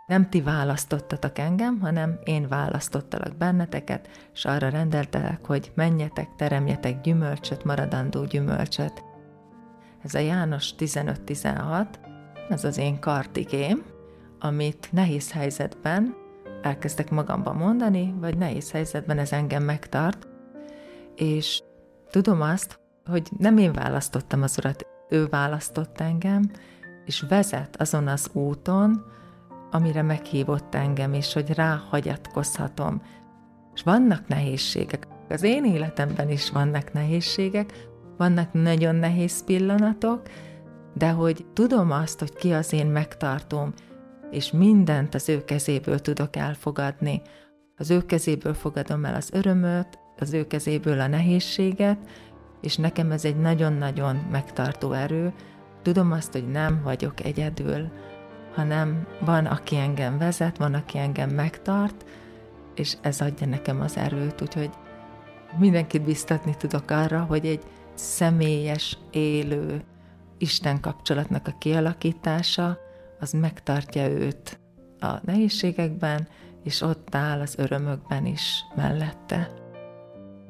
Nem ti választottatok engem, hanem én választottalak benneteket, és arra rendeltelek, hogy menjetek, teremjetek gyümölcsöt, maradandó gyümölcsöt. Ez a János 15-16, ez az én kartigém, amit nehéz helyzetben elkezdek magamban mondani, vagy nehéz helyzetben ez engem megtart, és tudom azt, hogy nem én választottam az Urat, ő választott engem, és vezet azon az úton, amire meghívott engem, és hogy ráhagyatkozhatom. És vannak nehézségek. Az én életemben is vannak nehézségek, vannak nagyon nehéz pillanatok, de hogy tudom azt, hogy ki az én megtartóm, és mindent az ő kezéből tudok elfogadni. Az ő kezéből fogadom el az örömöt, az ő kezéből a nehézséget, és nekem ez egy nagyon-nagyon megtartó erő. Tudom azt, hogy nem vagyok egyedül, hanem van, aki engem vezet, van, aki engem megtart, és ez adja nekem az erőt, úgyhogy mindenkit biztatni tudok arra, hogy egy személyes, élő Isten kapcsolatnak a kialakítása, az megtartja őt a nehézségekben, és ott áll az örömökben is mellette.